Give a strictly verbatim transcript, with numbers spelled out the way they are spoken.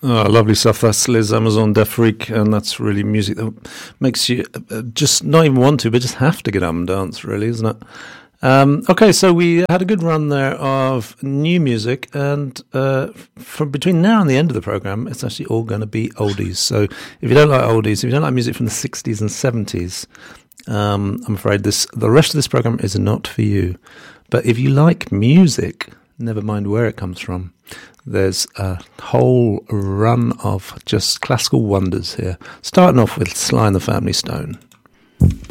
Oh, lovely stuff. That's Liz Amazon, Def Freak, and that's really music that makes you uh, just not even want to, but just have to get up and dance, really, isn't it? Um, okay, so we had a good run there of new music, and uh, from between now and the end of the program, it's actually all going to be oldies. So if you don't like oldies, if you don't like music from the sixties and seventies, um, I'm afraid this the rest of this program is not for you. But if you like music, never mind where it comes from, there's a whole run of just classical wonders here, starting off with Sly and the Family Stone.